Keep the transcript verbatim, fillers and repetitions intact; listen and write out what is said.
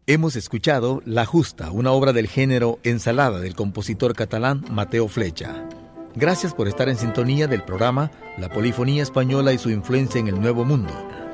Hemos escuchado La Justa, una obra del género ensalada del compositor catalán Mateo Flecha. Gracias por estar en sintonía del programa La Polifonía Española y su influencia en el Nuevo Mundo.